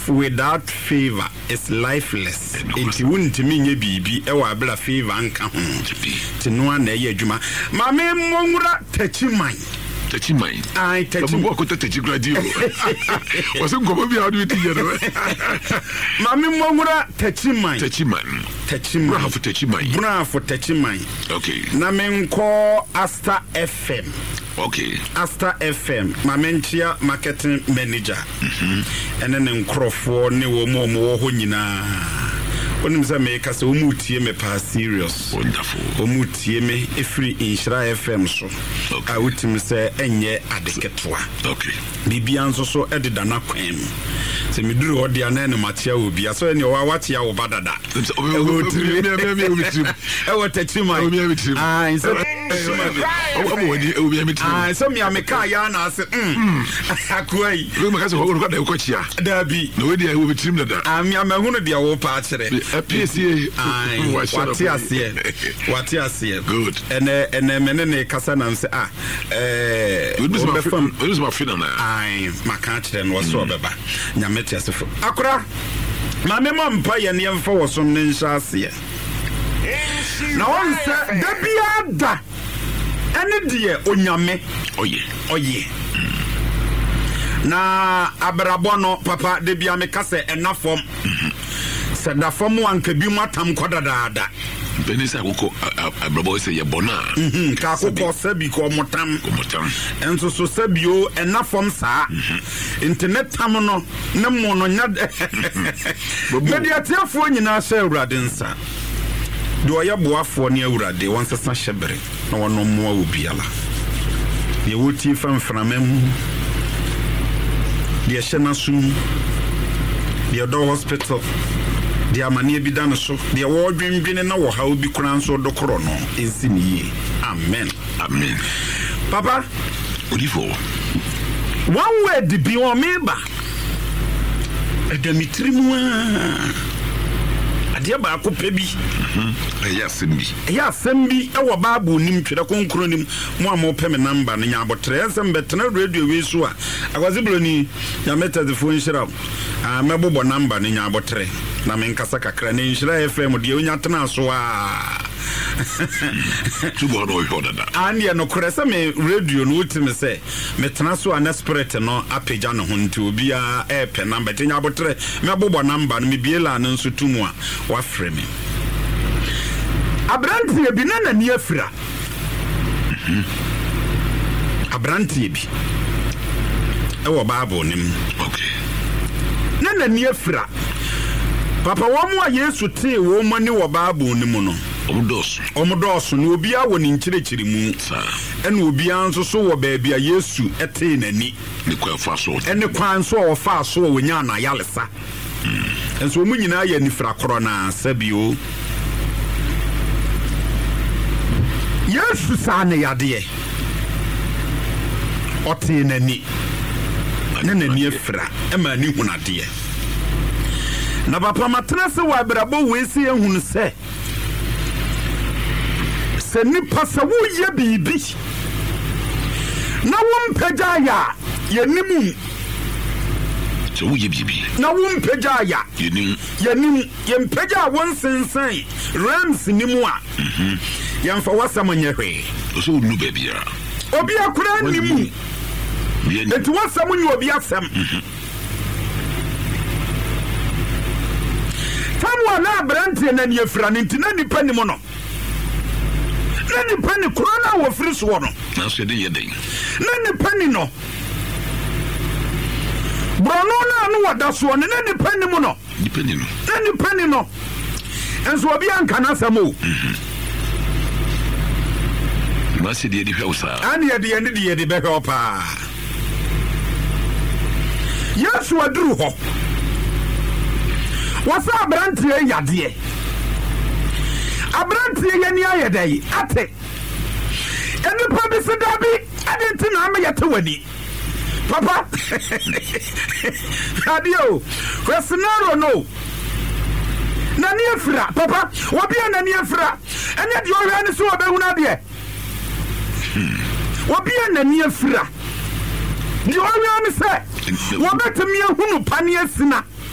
Life without favor is lifeless. It wouldn't mean ye be a bla favor and come to no one a year juma. Mamma Mongura Techimine. I take you walk with the Techigradio. Wasn't going to be out with you. Mamma Mongura Techimine. Bra for Techimine. Okay. Namen call Asta FM. Okay. Asta FM, Mamentia marketing manager. And then Crawford, New Momo Honina. When I make us Umutie me pass serious. Wonderful. Umutie me a free Inshra FM so. I would say enye adeketwa. Okay. Bibianzo so edidana kwem. Se me do what the anene matia will be. So any what ya obadada. So me ameka ya na say akwai. We make us go the kochia. Dabi. No we dey we be trim that. Ami amehunu dia wo pa kire. PSA. What you see? Good. And menene kasa na say we do my final now. My country and was so beba. Nyamete asefo. Akora. Ma me mpa ye ne mfa wo som ne nsa ase. Na won say da bia da. Ene de onyame. Oye. Na abrabọ no papa de bia me kase enafom. Da fam anka bi matam kodadaada benisa koko abrabo se ye bona ka koko sabi ko motam enso so sabio enafom saa internet tam no ne mo no nya mediatiafo nyina sha awurade nsa do ya boafo ne awurade wonsesa hyebere na wono mo obiala ye woti famframam de hyena sum de do hospital the amani bi dan so the award dwindwene na wo ha obi kran so dokoro no ensi niye amen papa odifo one word bi o meba edamitrimu ade ba ko pe bi ya sembi e wo babu nim twere konkro nim mo am ope me number no nya abotre ensem betena radio we so a agwazibroni ya meta the phone shira mebobo number no nya abotre na men kasa kakra ne Inshra FM de onya tena so a tubo no hodada ania no koresa me radio no utime se metena so an spirit no apeja no ho nti obi a epe number tenya abotre mebobo number no me biela no nso tumu a wa frame abrantie bi na ni afira abrantie bi e wo bible nim okay na ni afira papa wo mo a Yesu te wo mo ni wo bible nim no omudoso no obi a wo ni nkirekire mu ene obi anso so wo ba bia Yesu ete nani ne kwa fa so ene kwan so wo fa so wo nya na yalesa enso mu nyina ya nifra koro na sabio Yesu sane yade ote nani nani afra ema ni hunade na papa matena se wa brabo wesi ehunu se nipa se wo ye bibi na wo mpagya ya yenimu so wo ye bibi na wo mpagya ya yenim ye mpagya won sensan rams nimu a yamfa wasama nyehwe so nu bebia obi akura nimu etu wasam nyu obi asam tamwa na brante na ni afra ntina nipa nimu no nani pani korona wo firi so no na so de yeden nani pani no brono na no wada so no nani pani mu no nani pani no enso obi anka na samo ma se de hweusa ani ye de be hwepa Yesu aduru ho wasa brante yade abrantie ye ni ayedai ate eni pa se dabi adenti na ma yete wani papa radio questionnaire no nani afra papa obi nani afra ene de o hwani so obehu na de obi nani afra de o hwani se wo betemi ehunu pane asina